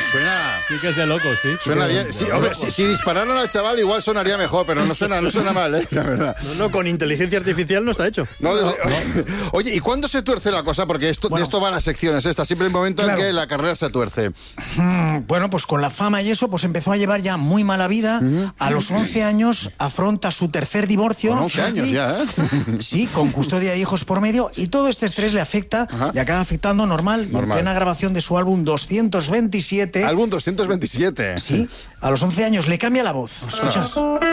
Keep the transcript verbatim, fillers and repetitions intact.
Suena... Sí que es de loco, sí. Suena sí bien. Sí, hombre, si, si dispararan al chaval igual sonaría mejor, pero no suena, no suena mal, ¿eh? La verdad. No, no, con inteligencia artificial no está hecho. No, no, no. Oye, ¿y cuándo se tuerce la cosa? Porque esto, bueno, de esto van las secciones estas. Siempre hay un momento claro. en que la carrera se tuerce. Mm, bueno, pues con la fama y eso, pues empezó a llevar ya muy mala vida. Uh-huh. A los once años afronta su tercer divorcio. Con once años y, ya, ¿eh? Sí, con custodia de hijos por medio. Y todo este estrés le afecta, uh-huh. le acaba afectando normal. normal. Y en plena grabación de su álbum doscientos veintisiete... ¿Álbum doscientos veintisiete? Sí, a los once años le cambia la voz. ¿Escuchas?